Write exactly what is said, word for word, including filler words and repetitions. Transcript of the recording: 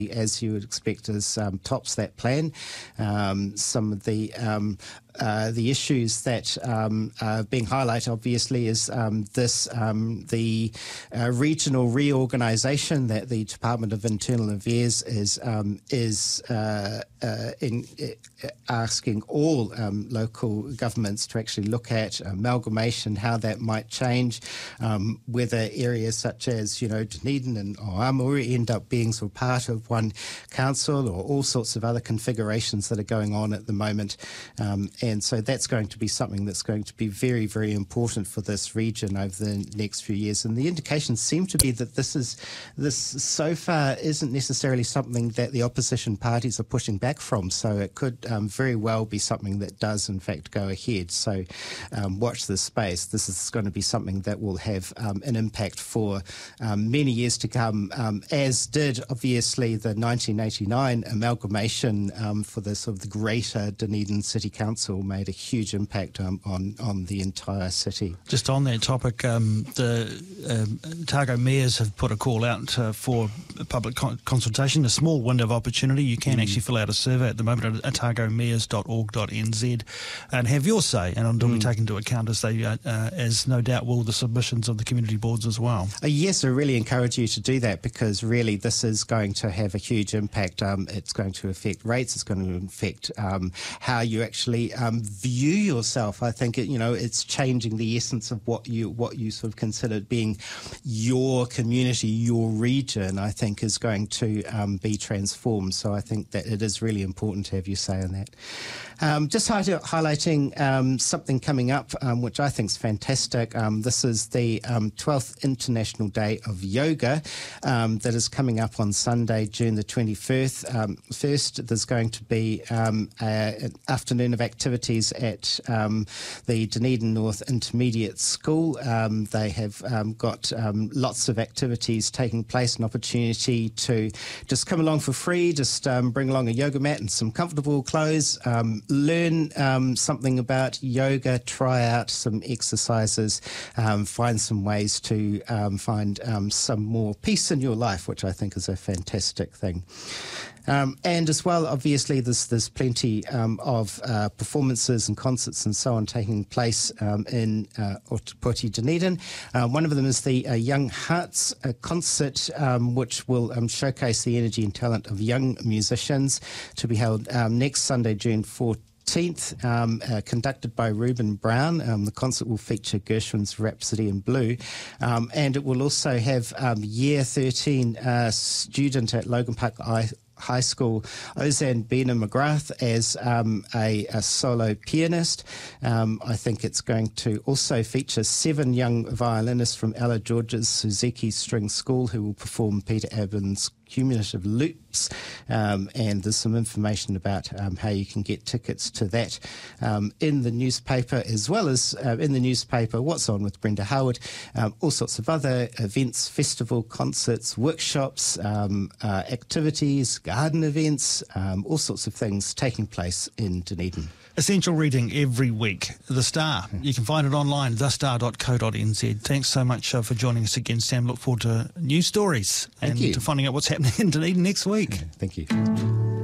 as you would expect, is um, tops that plan. Um, some of the um, uh, the issues that um, are being highlighted, obviously, is um, this um, the uh, regional reorganisation that the Department of Internal Affairs is um, is uh, uh, in, uh, asking all um, local governments to actually look at amalgamation, how that might change, um, whether areas such as you know Dunedin and Oamuri end up being sort of part of one council, or all sorts of other configurations that are going on at the moment. Um, and so that's going to be something that's going to be very, very important for this region over the next few years. And the indications seem to be that this is this so far isn't necessarily something that the opposition parties are pushing back from. So it could um, very well be something that does in fact go ahead. So um, watch this space. This is going to be something that will have um, an impact for um, many years to come, um, as did obviously the nineteen eighty-nine amalgamation um, for the sort of the greater Dunedin City Council made a huge impact um, on on the entire city. Just on that topic, um, the um, Otago mayors have put a call out uh, for public con- consultation, a small window of opportunity. You can mm. actually fill out a survey at the moment at otago mayors dot org dot n z and have your say, and it'll mm. be taken into account as they, uh, uh, as no doubt will the submissions of the community boards as well. Uh, yes, I really encourage you to do that, because really this is going to have a huge impact. Um, it's going to affect rates. It's going to affect um, how you actually um, view yourself. I think it, you know it's changing the essence of what you what you sort of considered being your community, your region. I think is going to um, be transformed. So I think that it is really important to have your say in that. Um, just hi- highlighting um, something coming up, um, which I think is fantastic. Um, this is the um, twelfth International Day of Yoga um, that is coming up on Sunday, June the twenty-first. Um, first, there's going to be um, a, an afternoon of activities at um, the Dunedin North Intermediate School. Um, they have um, got um, lots of activities taking place, an opportunity to just come along for free, just um, bring along a yoga mat and some comfortable clothes, um, learn um, something about yoga, try out some exercises, um, find some ways to um, find um, some more peace in your life, which I think is a fantastic thing. Um, and as well, obviously, there's, there's plenty um, of uh, performances and concerts and so on taking place um, in uh, Ōtepoti Dunedin. Uh, one of them is the uh, Young Hearts uh, concert, um, which will um, showcase the energy and talent of young musicians, to be held um, next Sunday, June fourteenth. Um, uh, conducted by Reuben Brown. Um, the concert will feature Gershwin's Rhapsody in Blue, um, and it will also have um, Year thirteen uh, student at Logan Park I- High School, Ozan Bena McGrath, as um, a, a solo pianist. Um, I think it's going to also feature seven young violinists from Ella George's Suzuki String School, who will perform Peter Evans' cumulative loops, um, and there's some information about um, how you can get tickets to that um, in the newspaper, as well as uh, in the newspaper What's On with Brenda Howard, um, all sorts of other events, festival, concerts, workshops, um, uh, activities, garden events, um, all sorts of things taking place in Dunedin. Essential reading every week. The Star. You can find it online, the star dot co dot n z. Thanks so much uh, for joining us again, Sam. Look forward to news stories Thank and you. to finding out what's happening in Dunedin next week. Thank you.